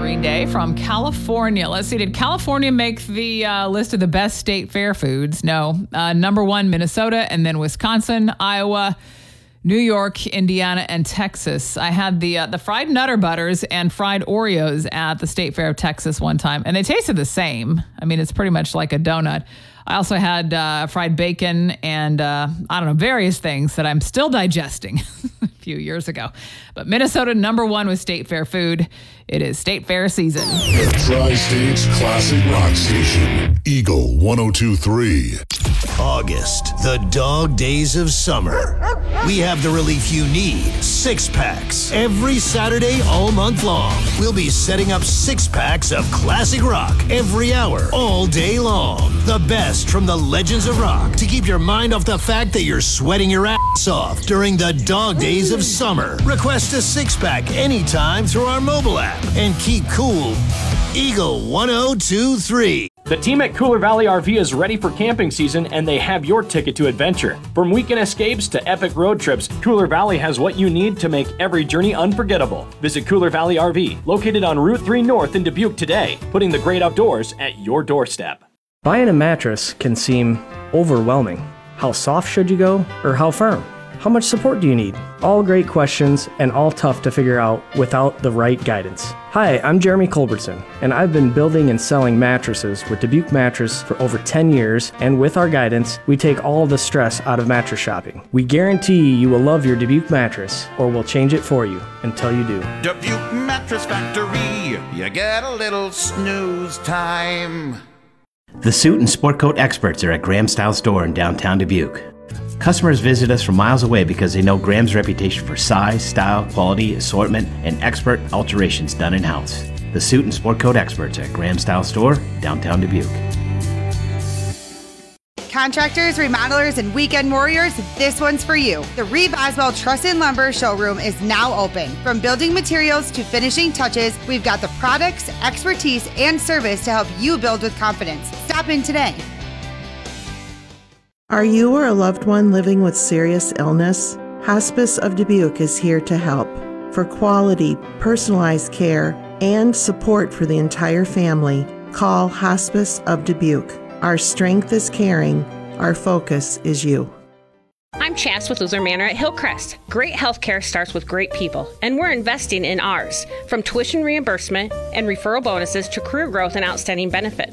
Green Day from California. Let's see, did California make the list of the best state fair foods? No. Number one, Minnesota, and then Wisconsin, Iowa, New York, Indiana, and Texas. I had the fried Nutter Butters and fried Oreos at the State Fair of Texas one time, and they tasted the same. I mean, it's pretty much like a donut. I also had fried bacon and, various things that I'm still digesting a few years ago. But Minnesota, number one with State Fair food. It is State Fair season. The Tri-State's classic rock station, Eagle 102.3. August, the dog days of summer. We have the relief you need. 6-packs. Every Saturday all month long. We'll be setting up 6-packs of classic rock every hour, all day long. The best from the legends of rock to keep your mind off the fact that you're sweating your ass off during the dog days of summer. Request a 6-pack anytime through our mobile app and keep cool. Eagle 102.3. The team at Cooler Valley RV is ready for camping season, and they have your ticket to adventure. From weekend escapes to epic road trips, Cooler Valley has what you need to make every journey unforgettable. Visit Cooler Valley RV, located on Route 3 North in Dubuque today, putting the great outdoors at your doorstep. Buying a mattress can seem overwhelming. How soft should you go, or how firm? How much support do you need? All great questions and all tough to figure out without the right guidance. Hi, I'm Jeremy Culbertson, and I've been building and selling mattresses with Dubuque Mattress for over 10 years, and with our guidance, we take all the stress out of mattress shopping. We guarantee you will love your Dubuque mattress, or we'll change it for you until you do. Dubuque Mattress Factory, you get a little snooze time. The suit and sport coat experts are at Graham Style Store in downtown Dubuque. Customers visit us from miles away because they know Graham's reputation for size, style, quality, assortment, and expert alterations done in-house. The suit and sport coat experts at Graham Style Store, downtown Dubuque. Contractors, remodelers, and weekend warriors, this one's for you. The Reeve Oswald Truss and Lumber showroom is now open. From building materials to finishing touches, we've got the products, expertise, and service to help you build with confidence. Stop in today. Are you or a loved one living with serious illness? Hospice of Dubuque is here to help. For quality, personalized care and support for the entire family, call Hospice of Dubuque. Our strength is caring. Our focus is you. I'm Chas with Luther Manor at Hillcrest. Great healthcare starts with great people, and we're investing in ours. From tuition reimbursement and referral bonuses to career growth and outstanding benefits.